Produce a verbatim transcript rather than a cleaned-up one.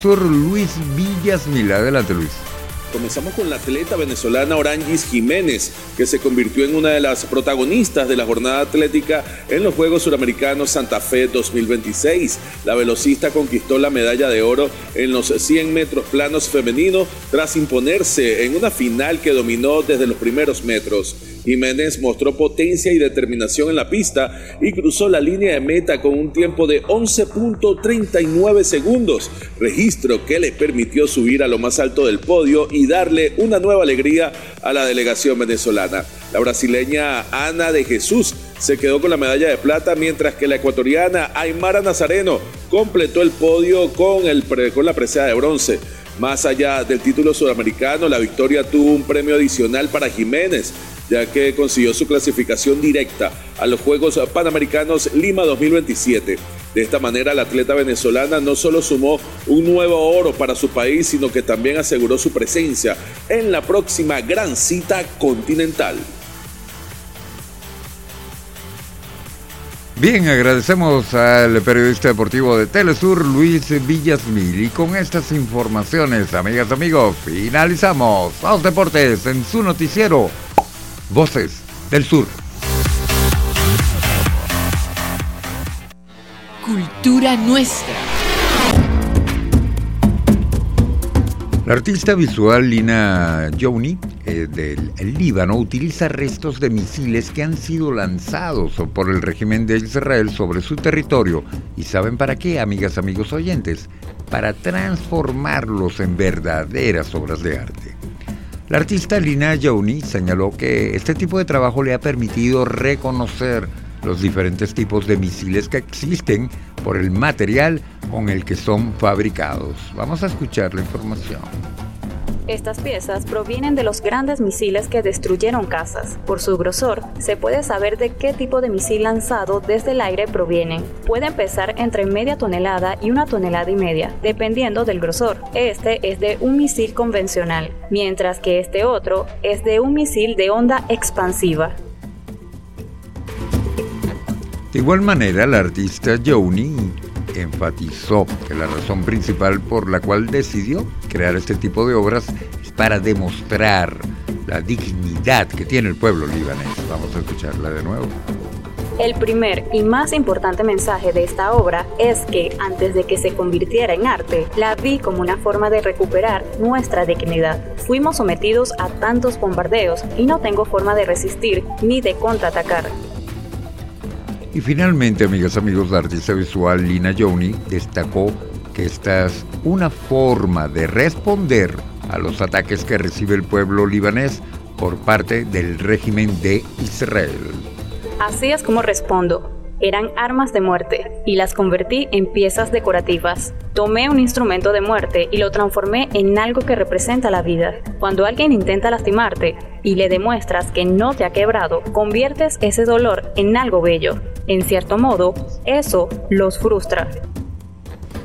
Sur Luis Villasmil. Adelante, Luis. Comenzamos con la atleta venezolana Orangis Jiménez, que se convirtió en una de las protagonistas de la jornada atlética en los Juegos Suramericanos Santa Fe dos mil veintiséis. La velocista conquistó la medalla de oro en los cien metros planos femenino tras imponerse en una final que dominó desde los primeros metros. Jiménez mostró potencia y determinación en la pista y cruzó la línea de meta con un tiempo de once punto treinta y nueve segundos, registro que le permitió subir a lo más alto del podio y darle una nueva alegría a la delegación venezolana. La brasileña Ana de Jesús se quedó con la medalla de plata, mientras que la ecuatoriana Aymara Nazareno completó el podio con, el, con la presea de bronce. Más allá del título sudamericano, la victoria tuvo un premio adicional para Jiménez, ya que consiguió su clasificación directa a los Juegos Panamericanos Lima dos mil veintisiete. De esta manera, la atleta venezolana no solo sumó un nuevo oro para su país, sino que también aseguró su presencia en la próxima gran cita continental. Bien, agradecemos al periodista deportivo de Telesur, Luis Villasmil. Y con estas informaciones, amigas, amigos, finalizamos los deportes en su noticiero Voces del Sur. Cultura nuestra. La artista visual Lina Jouni, eh, del Líbano, utiliza restos de misiles que han sido lanzados por el régimen de Israel sobre su territorio. ¿Y saben para qué, amigas, amigos oyentes? Para transformarlos en verdaderas obras de arte. La artista Lina Jouni señaló que este tipo de trabajo le ha permitido reconocer los diferentes tipos de misiles que existen por el material con el que son fabricados. Vamos a escuchar la información. Estas piezas provienen de los grandes misiles que destruyeron casas. Por su grosor, se puede saber de qué tipo de misil lanzado desde el aire provienen. Pueden pesar entre media tonelada y una tonelada y media, dependiendo del grosor. Este es de un misil convencional, mientras que este otro es de un misil de onda expansiva. De igual manera, la artista Jouni enfatizó que la razón principal por la cual decidió crear este tipo de obras es para demostrar la dignidad que tiene el pueblo libanés. Vamos a escucharla de nuevo. El primer y más importante mensaje de esta obra es que, antes de que se convirtiera en arte, la vi como una forma de recuperar nuestra dignidad. Fuimos sometidos a tantos bombardeos y no tengo forma de resistir ni de contraatacar. Y finalmente, amigas, amigos, la artista visual Lina Jouni destacó que esta es una forma de responder a los ataques que recibe el pueblo libanés por parte del régimen de Israel. Así es como respondo. Eran armas de muerte y las convertí en piezas decorativas. Tomé un instrumento de muerte y lo transformé en algo que representa la vida. Cuando alguien intenta lastimarte y le demuestras que no te ha quebrado, conviertes ese dolor en algo bello. En cierto modo, eso los frustra.